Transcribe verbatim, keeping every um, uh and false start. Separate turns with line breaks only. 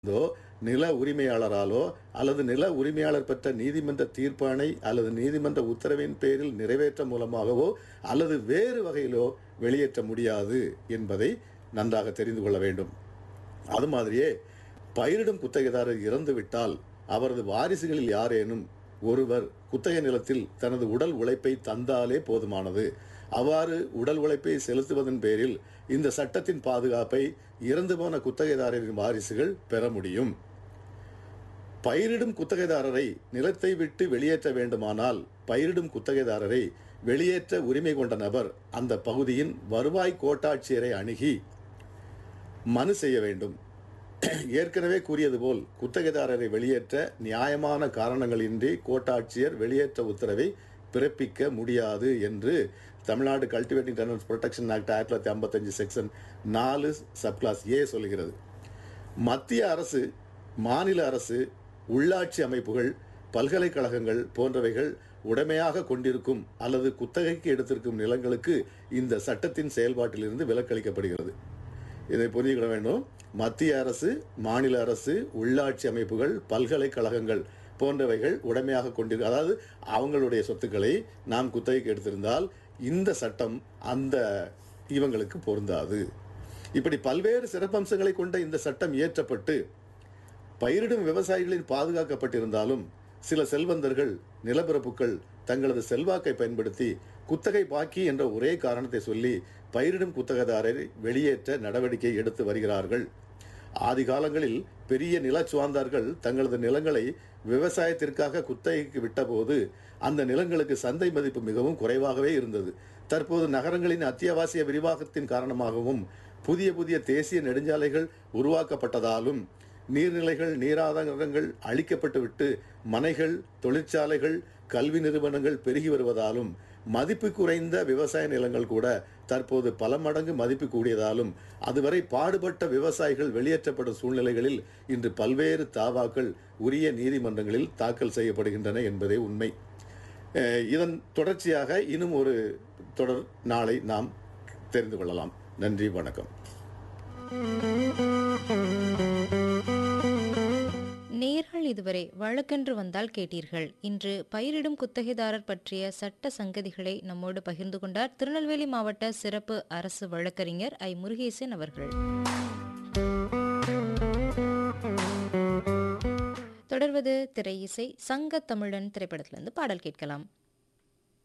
இருந்தோ நில உரிமையாளராலோ அல்லது நில உரிமையாளர் பெற்ற நீதிமன்ற தீர்ப்பாணை அல்லது நீதிமன்ற உத்தரவின் பேரில் நிறைவேற்ற மூலமாகவோ அல்லது வேறு வகையிலோ வெளியேற்ற முடியாது என்பதை நன்றாக தெரிந்து கொள்ள வேண்டும். அது மாதிரியே பயிரிடும் குத்தகைதாரர் இறந்துவிட்டால் அவரது வாரிசுகளில் யாரேனும் ஒருவர் குத்தகை நிலத்தில் தனது உடல் உழைப்பை தந்தாலே போதுமானது. அவ்வாறு உடல் உழைப்பை செலுத்துவதன் பேரில் இந்த சட்டத்தின் பாதுகாப்பை இறந்து போன குத்தகைதாரரின் வாரிசுகள் பெற முடியும். பயிரிடும் குத்தகைதாரரை நிலத்தை விட்டு வெளியேற்ற வேண்டுமானால் பயிரிடும் குத்தகைதாரரை வெளியேற்ற உரிமை கொண்ட நபர் அந்த பகுதியின் வருவாய் கோட்டாட்சியரை அணுகி மனு செய்ய வேண்டும். ஏற்கனவே கூறியது போல் குத்தகைதாரரை வெளியேற்ற நியாயமான காரணங்களின்றி கோட்டாட்சியர் வெளியேற்ற உத்தரவை பிறப்பிக்க முடியாது என்று Tamil Nadu cultivating tenants protection act ஆயிரத்தி தொள்ளாயிரத்தி ஐம்பத்தஞ்சு செக்ஷன் நாலு சப்கிளாஸ் ஏ சொல்கிறது. மத்திய அரசு, மாநில அரசு, உள்ளாட்சி அமைப்புகள், பல்கலைக்கழகங்கள் போன்றவைகள் உடைமையாக கொண்டிருக்கும் அல்லது குத்தகைக்கு எடுத்திருக்கும் நிலங்களுக்கு இந்த சட்டத்தின் செயல்பாட்டிலிருந்து விலக்களிக்கப்படுகிறது. இதை புரிஞ்சுக்கிட வேண்டும். மத்திய அரசு, மாநில அரசு, உள்ளாட்சி அமைப்புகள், பல்கலைக்கழகங்கள் போன்றவைகள் உடைமையாக கொண்டிருக்க, அதாவது அவங்களுடைய சொத்துக்களை நாம் குத்தகைக்கு எடுத்திருந்தால் இந்த சட்டம் அந்த இவங்களுக்கு பொருந்தாது. இப்படி பல்வேறு சிறப்பம்சங்களை கொண்ட இந்த சட்டம் இயற்றப்பட்டு பயிரிடும் விவசாயிகளின் பாதுகாக்கப்பட்டிருந்தாலும் சில செல்வந்தர்கள், நிலப்பிரப்புகள் தங்களது செல்வாக்கை பயன்படுத்தி குத்தகை பாக்கி என்ற ஒரே காரணத்தை சொல்லி பயிரிடும் குத்தகைதாரரை வெளியேற்ற நடவடிக்கை எடுத்து வருகிறார்கள். ஆதி காலங்களில் பெரிய நிலச்சுவாந்தார்கள் தங்களது நிலங்களை விவசாயத்திற்காக குத்தகைக்கு விட்டபோது அந்த நிலங்களுக்கு சந்தை மதிப்பு மிகவும் குறைவாகவே இருந்தது. தற்போது நகரங்களின் அத்தியாவசிய விரிவாக்கத்தின் காரணமாகவும் புதிய புதிய தேசிய நெடுஞ்சாலைகள் உருவாக்கப்பட்டதாலும் நீர்நிலைகள், நீராதாரங்கள் அழிக்கப்பட்டுவிட்டு மனைகள், தொழிற்சாலைகள், கல்வி நிறுவனங்கள் பெருகி வருவதாலும் மதிப்பு குறைந்த விவசாய நிலங்கள் கூட தற்போது பல மடங்கு மதிப்பு கூடியதாலும் அதுவரை பாடுபட்ட விவசாயிகள் வெளியேற்றப்படும் சூழ்நிலைகளில் இன்று பல்வேறு தாவாக்கள் உரிய நீதிமன்றங்களில் தாக்கல் செய்யப்படுகின்றன என்பதே உண்மை. இதன் தொடர்ச்சியாக இன்னும் ஒரு தொடர் நாளை நாம் தெரிந்து கொள்ளலாம். நன்றி, வணக்கம்.
நேர்கள் இதுவரை வழக்கென்று வந்தால் கேட்டீர்கள். இன்று பயிரிடும் குத்தகைதாரர் பற்றிய சட்ட சங்கதிகளை நம்மோடு பகிர்ந்து கொண்டார் திருநெல்வேலி மாவட்ட சிறப்பு அரசு வழக்கறிஞர் ஐ முருகேசன் அவர்கள். தொடர்வது திரை இசை. சங்க தமிழன் திரைப்படத்திலிருந்து பாடல் கேட்கலாம்.